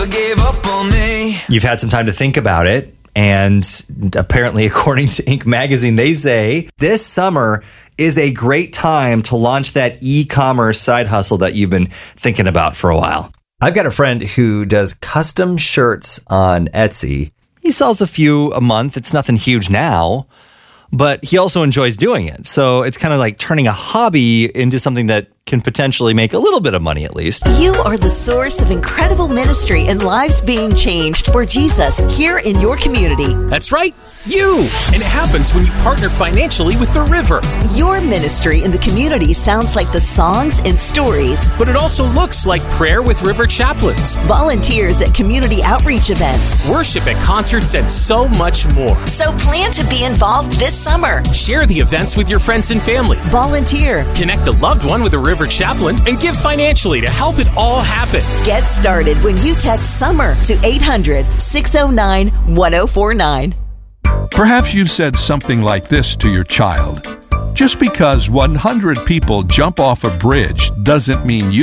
gave up on me. You've had some time to think about it, and apparently, according to Inc. magazine, they say this summer is a great time to launch that e-commerce side hustle that you've been thinking about for a while. I've got a friend who does custom shirts on Etsy. He sells a few a month. It's nothing huge now, but he also enjoys doing it. So it's kind of like turning a hobby into something that can potentially make a little bit of money at least. You are the source of incredible ministry and lives being changed for Jesus here in your community. That's right, you! And it happens when you partner financially with The River. Your ministry in the community sounds like the songs and stories. But it also looks like prayer with River chaplains, Volunteers at community outreach events. worship at concerts, and so much more. So plan to be involved this summer. Share the events with your friends and family. Volunteer. Connect a loved one with a River chaplain and give financially to help it all happen. Get started when you text SUMMER to 800-609-1049. Perhaps you've said something like this to your child. Just because 100 people jump off a bridge doesn't mean you